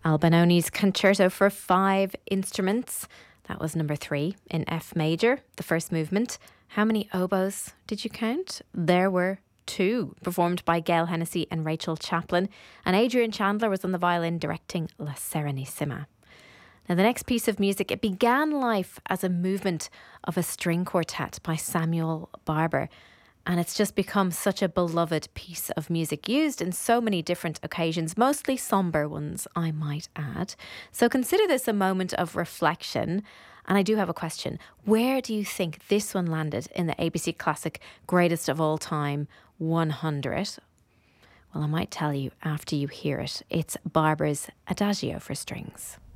Albinoni's Concerto for Five Instruments. That was number 3 in F major, the first movement. How many oboes did you count? There were 2, performed by Gail Hennessy and Rachel Chaplin. And Adrian Chandler was on the violin directing La Serenissima. Now, the next piece of music, it began life as a movement of a string quartet by Samuel Barber. And it's just become such a beloved piece of music, used in so many different occasions, mostly sombre ones, I might add. So consider this a moment of reflection. And I do have a question. Where do you think this one landed in the ABC Classic Greatest of All Time 100? Well, I might tell you after you hear it. It's Barber's Adagio for Strings.